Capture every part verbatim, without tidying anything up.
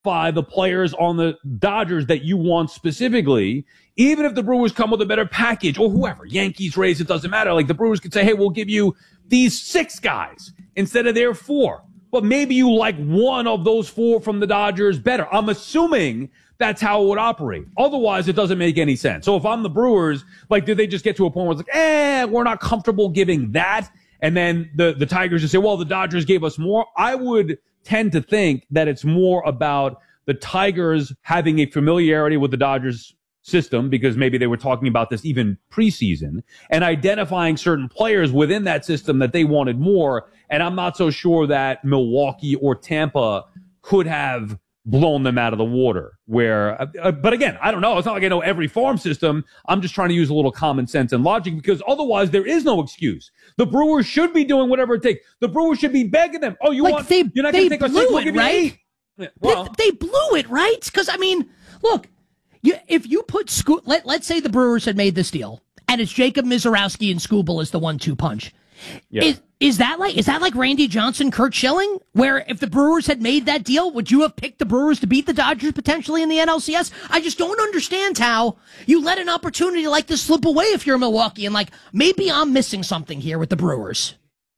identify the players on the Dodgers that you want specifically, even if the Brewers come with a better package or whoever, Yankees, Rays, it doesn't matter. Like the Brewers could say, hey, we'll give you these six guys instead of their four. But maybe you like one of those four from the Dodgers better. I'm assuming that's how it would operate. Otherwise, it doesn't make any sense. So if I'm the Brewers, like, did they just get to a point where it's like, eh, we're not comfortable giving that? And then the, the Tigers just say, well, the Dodgers gave us more. I would tend to think that it's more about the Tigers having a familiarity with the Dodgers system, because maybe they were talking about this even preseason, and identifying certain players within that system that they wanted more. And I'm not so sure that Milwaukee or Tampa could have blown them out of the water. Where, uh, but again, I don't know. It's not like I know every farm system. I'm just trying to use a little common sense and logic, because otherwise there is no excuse. The Brewers should be doing whatever it takes. The Brewers should be begging them. Oh, you like want? They, you're not going to to take a six, we'll give you right? eight. Yeah, well, they, they blew it, right? Because I mean, look, you, if you put Sco- let let's say the Brewers had made this deal, and it's Jacob Mizorowski and Skubal as the one-two punch. Yeah. Is, is that like is that like Randy Johnson, Curt Schilling, where if the Brewers had made that deal, would you have picked the Brewers to beat the Dodgers potentially in the N L C S? I just don't understand how you let an opportunity like this slip away if you're Milwaukee, and like, maybe I'm missing something here with the Brewers.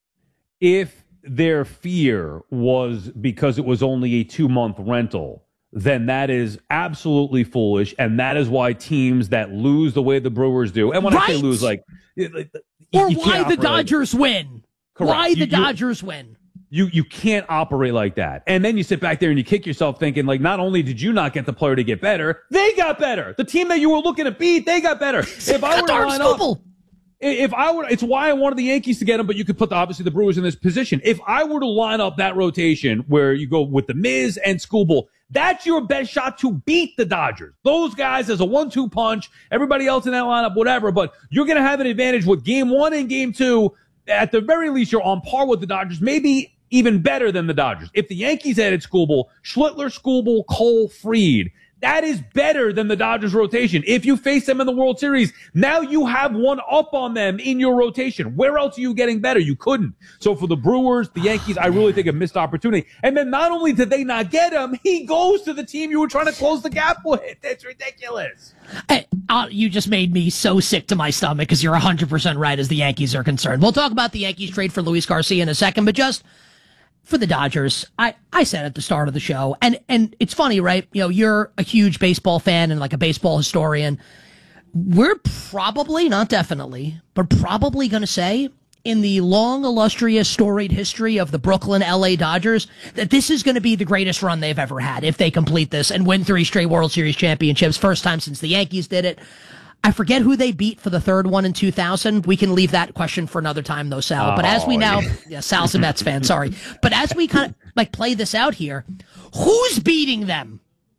If their fear was because it was only a two-month rental, then that is absolutely foolish, and that is why teams that lose the way the Brewers do, and when right? I say lose, like, you, or you why the Dodgers like win. Correct. Why you, the Dodgers win. You you can't operate like that. And then you sit back there and you kick yourself thinking, like, not only did you not get the player to get better, they got better. The team that you were looking to beat, they got better. If I were to line up, if I were, it's why I wanted the Yankees to get him, but you could put the, obviously the Brewers in this position. If I were to line up that rotation where you go with the Miz and Skubal, that's your best shot to beat the Dodgers. Those guys as a one-two punch, everybody else in that lineup, whatever, but you're going to have an advantage with game one and game two. At the very least, you're on par with the Dodgers, maybe even better than the Dodgers. If the Yankees added Skubal, Schlittler, Skubal, Cole, Fried, that is better than the Dodgers rotation. If you face them in the World Series, now you have one up on them in your rotation. Where else are you getting better? You couldn't. So for the Brewers, the Yankees, I really think a missed opportunity. And then not only did they not get him, he goes to the team you were trying to close the gap with. It's ridiculous. Hey, uh, you just made me so sick to my stomach, because you're one hundred percent right as the Yankees are concerned. We'll talk about the Yankees trade for Luis Garcia in a second, but just for the Dodgers, I, I said at the start of the show, and, and it's funny, right? You know, you're a huge baseball fan and like a baseball historian. We're probably, not definitely, but probably going to say in the long, illustrious, storied history of the Brooklyn L A Dodgers that this is going to be the greatest run they've ever had if they complete this and win three straight World Series championships. First time since the Yankees did it. I forget who they beat for the third one in two thousand. We can leave that question for another time, though, Sal. Oh, but as we now, yeah, yeah Sal's a Mets fan, sorry. But as we kind of like play this out here, who's beating them?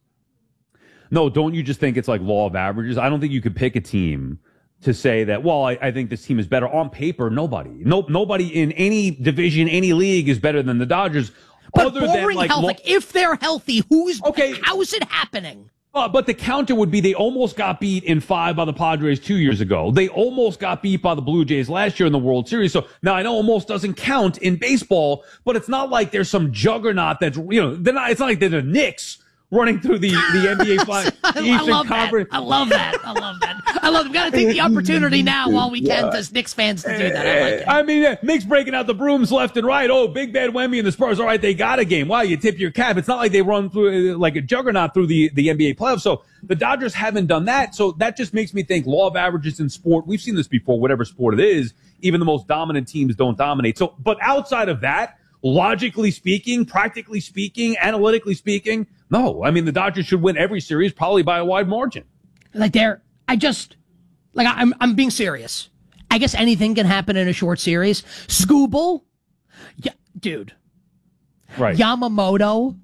No, don't you just think it's like law of averages? I don't think you could pick a team to say that, well, I, I think this team is better. On paper, nobody. No, nobody in any division, any league is better than the Dodgers. But other boring than, like, health, lo- like if they're healthy, who's okay? How's it happening? Uh, but the counter would be they almost got beat in five by the Padres two years ago. They almost got beat by the Blue Jays last year in the World Series. So now I know almost doesn't count in baseball, but it's not like there's some juggernaut that's, you know, they're not, it's not like they're the Knicks running through the, the N B A five, Eastern I love Conference. That. I love that. I love that. I love it. We've got to take the opportunity now while we can as Knicks fans to do that. I like it. I mean, yeah, Knicks breaking out the brooms left and right. Oh, Big Bad Wemby and the Spurs. All right, they got a game. Wow, you tip your cap. It's not like they run through like a juggernaut through the, the N B A playoffs. So the Dodgers haven't done that. So that just makes me think law of averages in sport. We've seen this before, whatever sport it is. Even the most dominant teams don't dominate. So, but outside of that, logically speaking, practically speaking, analytically speaking, no. I mean, the Dodgers should win every series, probably by a wide margin. Like they're, I just, like I'm, I'm being serious. I guess anything can happen in a short series. Skubal, yeah, dude. Right. Yamamoto.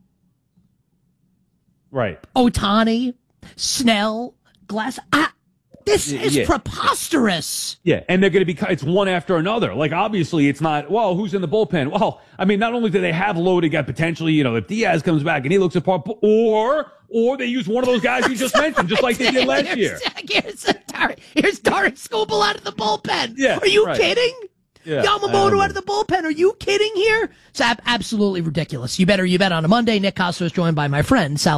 Right. Ohtani, Snell, Glass. I, This is yeah. preposterous. Yeah, and they're going to be, it's one after another. Like, obviously, it's not, well, who's in the bullpen? Well, I mean, not only do they have loaded guy potentially, you know, if Diaz comes back and he looks apart, or, or they use one of those guys you just mentioned, just like they did last here's, year. Here's, here's Tarik Skubal out of the bullpen. Yeah, Are you right. kidding? Yeah, Yamamoto out of the bullpen. Are you kidding here? It's ab- absolutely ridiculous. You better you bet on a Monday. Nick Costa is joined by my friend Sal